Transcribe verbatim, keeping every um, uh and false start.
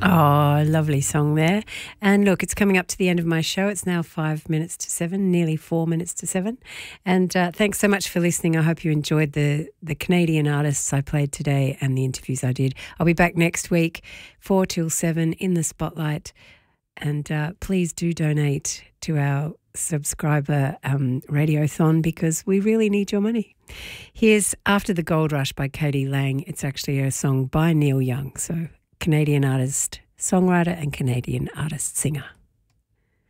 Oh, lovely song there. And look, it's coming up to the end of my show. It's now five minutes to seven, nearly four minutes to seven. And uh, thanks so much for listening. I hope you enjoyed the, the Canadian artists I played today and the interviews I did. I'll be back next week, four till seven in the Spotlight. And uh, please do donate to our subscriber um, radiothon because we really need your money. Here's After the Gold Rush by Katie Lang. It's actually a song by Neil Young, so Canadian artist, songwriter and Canadian artist, singer.